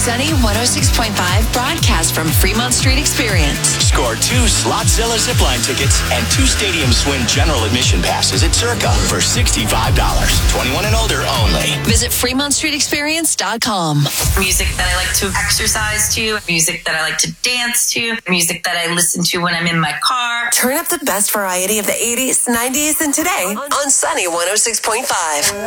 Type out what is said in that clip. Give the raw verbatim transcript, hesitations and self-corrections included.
Sunny one oh six point five broadcast from Fremont Street Experience. Score two Slotzilla zipline tickets and two Stadium Swim general admission passes at Circa for sixty-five dollars. twenty-one and older only. Visit Fremont Street Experience dot com. Music that I like to exercise to, music that I like to dance to, music that I listen to when I'm in my car. Turn up the best variety of the eighties, nineties, and today on Sunny one oh six point five.